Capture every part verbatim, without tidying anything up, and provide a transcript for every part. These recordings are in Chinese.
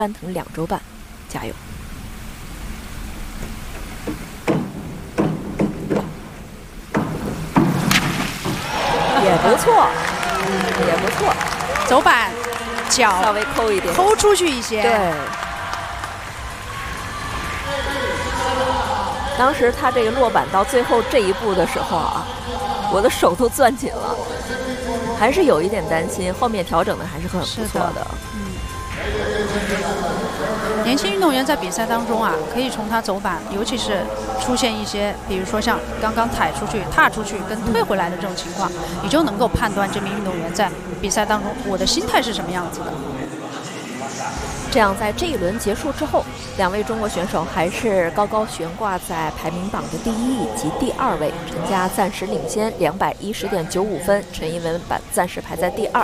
翻腾两周半，加油！也不错，也不错。 走板，脚稍微抠一点， 抠出去一些。 对。当时他这个落板到最后这一步的时候啊，我的手都攥紧了，还是有一点担心。后面调整的还是很不错的。 嗯。年轻运动员在比赛当中啊，可以从他走板，尤其是出现一些，比如说像刚刚踩出去、踏出去跟退回来的这种情况，你就能够判断这名运动员在比赛当中我的心态是什么样子的。 这样，在这一轮结束之后，两位中国选手还是高高悬挂在排名榜的第一以及第二位。陈佳暂时领先两百一十点九五分，陈一文板暂时排在第二。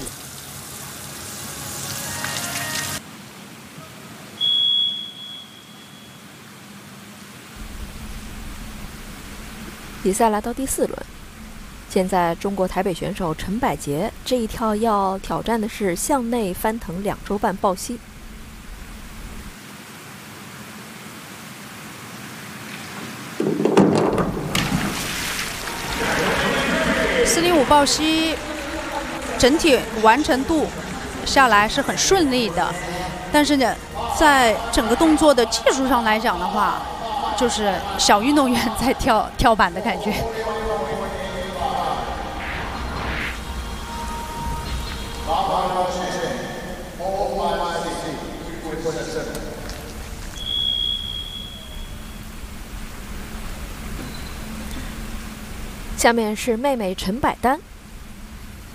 比赛来到第四轮，现在中国台北选手陈百杰这一跳要挑战的是向内翻腾两周半抱膝。 四零五抱膝，整体完成度下来是很顺利的，但是呢，在整个动作的技术上来讲的话，就是小运动员在跳跳板的感觉。 下面是妹妹陈百丹